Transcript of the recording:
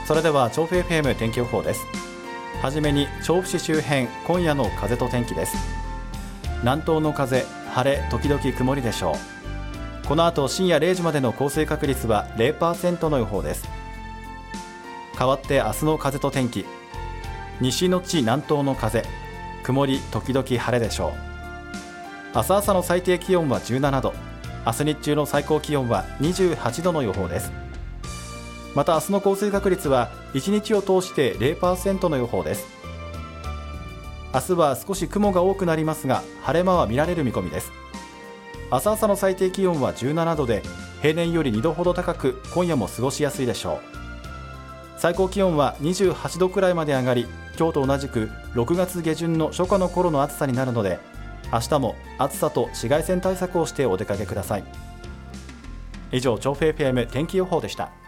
それでは調布 FM 天気予報です。はじめに調布市周辺、今夜の風と天気です。南東の風、晴れ時々曇りでしょう。この後深夜0時までの降水確率は 0% の予報です。変わって明日の風と天気。西のち南東の風、曇り時々晴れでしょう。明日朝の最低気温は17度、明日日中の最高気温は28度の予報です。また明日の降水確率は1日を通して 0% の予報です。明日は少し雲が多くなりますが、晴れ間は見られる見込みです。明日朝の最低気温は17度で、平年より2度ほど高く、今夜も過ごしやすいでしょう。最高気温は28度くらいまで上がり、今日と同じく6月下旬の初夏の頃の暑さになるので、明日も暑さと紫外線対策をしてお出かけください。以上、調布 FM 天気予報でした。